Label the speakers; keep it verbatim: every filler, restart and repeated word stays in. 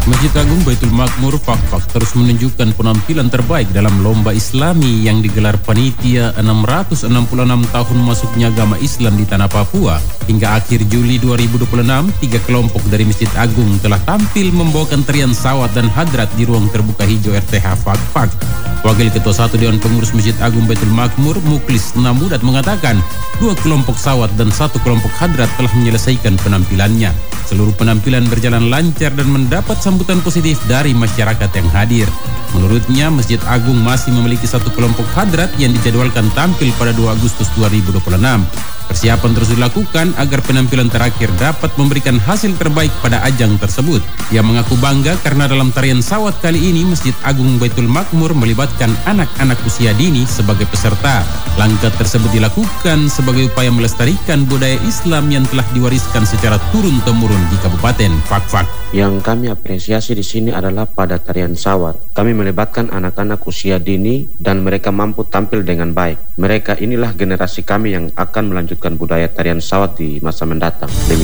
Speaker 1: Masjid Agung Baitul Makmur Fakfak terus menunjukkan penampilan terbaik dalam lomba Islami yang digelar panitia enam ratus enam puluh enam tahun masuknya agama Islam di tanah Papua. Hingga akhir Juli dua ribu dua puluh enam, tiga kelompok dari Masjid Agung telah tampil membawakan tarian sawat dan hadrat di ruang terbuka hijau R T H Fakfak. Wakil Ketua satu Dewan Pengurus Masjid Agung Baitul Makmur Muklis Namudat mengatakan, dua kelompok sawat dan satu kelompok hadrat telah menyelesaikan penampilannya. Seluruh penampilan berjalan lancar dan mendapat sambutan positif dari masyarakat yang hadir. Menurutnya, Masjid Agung masih memiliki satu kelompok hadrat yang dijadwalkan tampil pada dua Agustus dua ribu dua puluh enam. Persiapan terus dilakukan agar penampilan terakhir dapat memberikan hasil terbaik pada ajang tersebut. Ia mengaku bangga karena dalam tarian sawat kali ini Masjid Agung Baitul Makmur melibatkan anak-anak usia dini sebagai peserta. Langkah tersebut dilakukan sebagai upaya melestarikan budaya Islam yang telah diwariskan secara turun-temurun di Kabupaten Fakfak.
Speaker 2: Yang kami apresiasi di sini adalah pada tarian sawat. Kami melibatkan anak-anak usia dini dan mereka mampu tampil dengan baik. Mereka inilah generasi kami yang akan melanjutkan budaya tarian sawat di masa mendatang. Demi